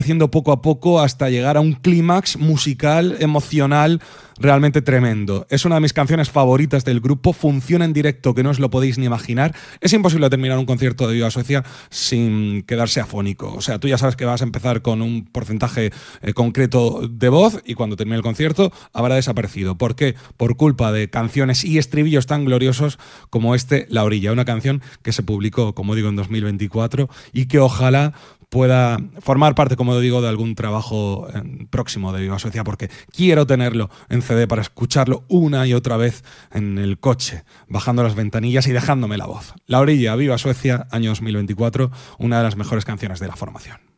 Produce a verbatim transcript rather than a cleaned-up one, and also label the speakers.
Speaker 1: haciendo poco a poco hasta llegar a un clímax musical, emocional, realmente tremendo. Es una de mis canciones favoritas del grupo, funciona en directo que no os lo podéis ni imaginar. Es imposible terminar un concierto de Viva Suecia sin quedarse afónico. O sea, tú ya sabes que vas a empezar con un porcentaje eh, concreto de voz y cuando termine el concierto habrá desaparecido. ¿Por qué? Por culpa de canciones y estribillos tan gloriosos como este La Orilla, una canción que se publicó, como digo, en dos mil veinticuatro y que ojalá pueda formar parte, como digo, de algún trabajo eh, próximo de Viva Suecia, porque quiero tenerlo en C D para escucharlo una y otra vez en el coche, bajando las ventanillas y dejándome la voz. La Orilla, Viva Suecia, año dos mil veinticuatro, una de las mejores canciones de la formación.